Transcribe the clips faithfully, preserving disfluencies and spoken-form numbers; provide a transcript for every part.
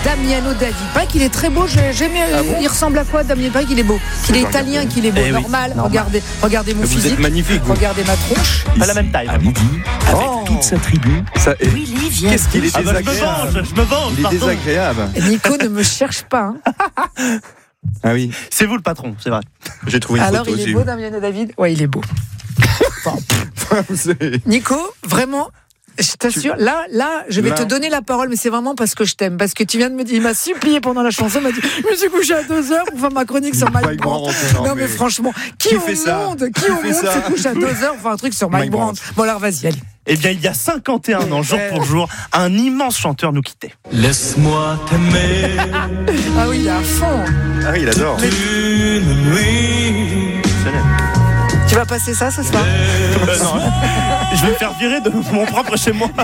Damiano David. Pas qu'il est très beau, j'aime ah bon il ressemble à quoi Damiano David, qu'il est beau. Qu'il est italien, qu'il est beau, eh normal. Oui. Regardez, regardez mon vous physique. Êtes magnifique. Vous. Regardez ma tronche. Pas la même taille. À midi, avec oh. toute sa tribu. Ça est... Oui, Livia. Qu'est-ce qu'il est ah désagréable. Bah, je me venge, je me venge. Il est pardon. désagréable. Nico ne me cherche pas. Hein. Ah oui. C'est vous le patron, c'est vrai. J'ai trouvé une Alors, photo. il est beau, Damiano David. Ouais, il est beau. Enfin, Nico, vraiment. Je t'assure, là, là, je vais là. te donner la parole, mais c'est vraiment parce que je t'aime. Parce que tu viens de me dire, il m'a supplié pendant la chanson, il m'a dit, je me suis couché à deux heures pour faire ma chronique sur Mike Brandt. Non, non, mais, mais franchement, qui, qui au fait monde, qui, qui au monde se couche à deux heures pour faire un truc sur Mike, Mike Brandt. Bon, alors vas-y, allez. Eh bien, il y a cinquante et un ans, jour pour jour, un immense chanteur nous quittait. Laisse-moi t'aimer. Ah oui, il est à fond. Ah oui, il adore. Mais... Une nuit. Tu vas passer ça ce soir? euh, Non, je vais me faire virer de mon propre chez moi.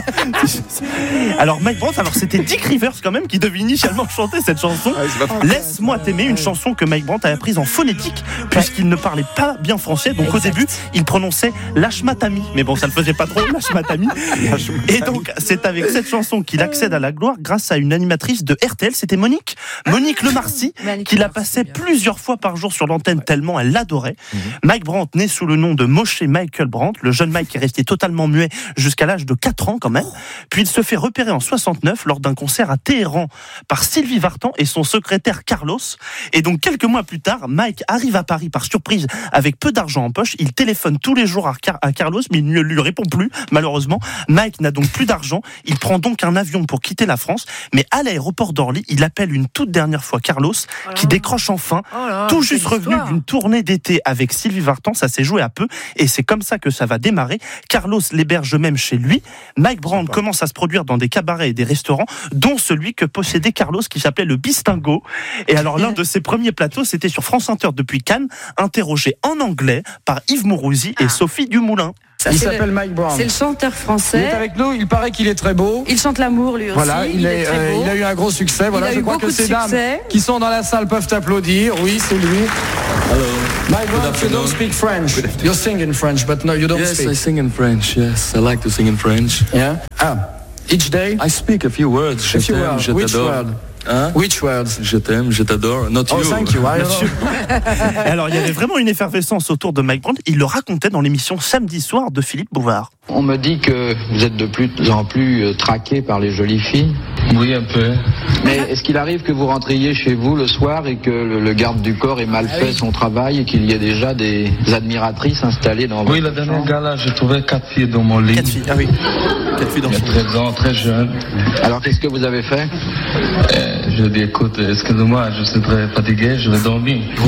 Alors Mike Brandt, alors c'était Dick Rivers quand même qui devait initialement chanter cette chanson. Ah, Laisse-moi t'aimer, une chanson que Mike Brandt a apprise en phonétique puisqu'il ne parlait pas bien français. Donc exact. Au début, il prononçait Lâche-ma-tami. Mais bon, ça le faisait pas trop, Lâche-ma-tami. Et donc, c'est avec cette chanson qu'il accède à la gloire grâce à une animatrice de R T L, c'était Monique. Monique Lemarcy, qui la passait plusieurs fois par jour sur l'antenne tellement elle l'adorait. Mm-hmm. Mike Brandt, né sous le nom de Moshe Michael Brandt, le jeune Mike est resté totalement muet jusqu'à l'âge de quatre ans quand même. Puis il se fait repérer en soixante-neuf lors d'un concert à Téhéran par Sylvie Vartan et son secrétaire Carlos. Et donc quelques mois plus tard, Mike arrive à Paris par surprise avec peu d'argent en poche. Il téléphone tous les jours à, Car- à Carlos, mais il ne lui répond plus, malheureusement. Mike n'a donc plus d'argent. Il prend donc un avion pour quitter la France. Mais à l'aéroport d'Orly, il appelle une toute dernière fois Carlos, oh qui décroche enfin, oh là, tout juste revenu histoire. d'une tournée d'été avec Sylvie Vartan. Ça s'est joué à peu. Et c'est comme ça que ça va démarrer. Carlos l'héberge même chez lui. Mike Brandt commence à se produire dans des cabarets et des restaurants, dont celui que possédait Carlos, qui s'appelait le Bistingo. Et alors, l'un de ses premiers plateaux, c'était sur France Inter depuis Cannes, interrogé en anglais par Yves Mourouzi et ah. Sophie Dumoulin. Ça, il s'appelle le, Mike Brandt. C'est le chanteur français. Il est avec nous, il paraît qu'il est très beau. Il chante l'amour lui aussi. Voilà, il, il, est, est très beau. Euh, il a eu un gros succès. Voilà, je crois que ces dames qui sont dans la salle peuvent applaudir. Oui, c'est lui. Hello. Mike Brandt, you don't speak French. You sing in French, but no, you don't yes, speak. Yes, I sing in French. Yes, I like to sing in French. Yeah. Ah, each day. I speak a few words. Je t'aime, je Which t'adore. word? Hein? Which words? Je t'aime, je t'adore. Not oh, you. Thank you. Alors, il y avait vraiment une effervescence autour de Mike Brandt. Il le racontait dans l'émission Samedi soir de Philippe Bouvard. On me dit que vous êtes de plus en plus traqué par les jolies filles. Oui, un peu. Mais est-ce qu'il arrive que vous rentriez chez vous le soir et que le, le garde du corps ait mal fait ah oui. son travail et qu'il y ait déjà des admiratrices installées dans votre Oui, la dernière gala, j'ai trouvé quatre filles dans mon lit. Quatre filles, ah oui. Quatre filles dans son lit. treize ans, très jeune. Alors, qu'est-ce que vous avez fait? euh, Je dis, écoute, excuse-moi, je suis très fatigué, je vais dormir. Oh.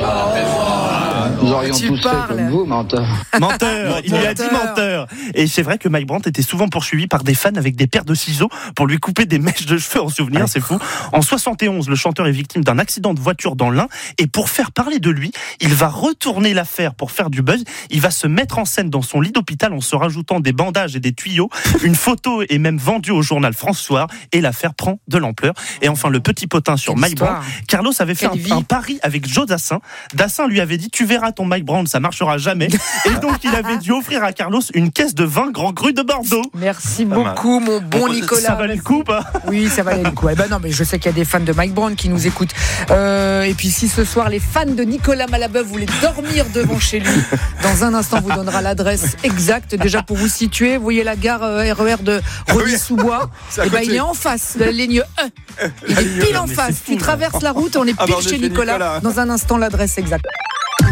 Nous aurions tous fait comme vous, menteur. Menteur, il lui a dit menteur. Et c'est vrai que Mike Brandt était souvent poursuivi par des fans avec des paires de ciseaux pour lui couper des mèches de cheveux en souvenir, c'est fou. En soixante et onze, le chanteur est victime d'un accident de voiture dans l'Ain et pour faire parler de lui, il va retourner l'affaire pour faire du buzz. Il va se mettre en scène dans son lit d'hôpital en se rajoutant des bandages et des tuyaux. Une photo est même vendue au journal France Soir et l'affaire prend de l'ampleur. Et enfin, le petit potin sur Mike Brandt. Carlos avait fait un, un pari avec Joe Dassin. Dassin lui avait dit, tu verras ton Mike Brandt, ça marchera jamais. Et donc, il avait dû offrir à Carlos une caisse de vin Grand Cru de Bordeaux. Merci beaucoup, mon bon bon, Nicolas. Ça valait le coup, pas? Oui, ça valait le coup. Eh ben non, mais je sais qu'il y a des fans de Mike Brandt qui nous écoutent. Euh, et puis, si ce soir, les fans de Nicolas Malabeuf voulaient dormir devant chez lui, dans un instant, vous donnera l'adresse exacte. Déjà, pour vous situer, vous voyez la gare euh, R E R de Rony-sous-Bois. Et ben, il est en face, de la ligne E. Il est pile en face. Tu traverses la route, on est pile ah bah, chez Nicolas. Nicolas. Dans un instant, l'adresse exacte.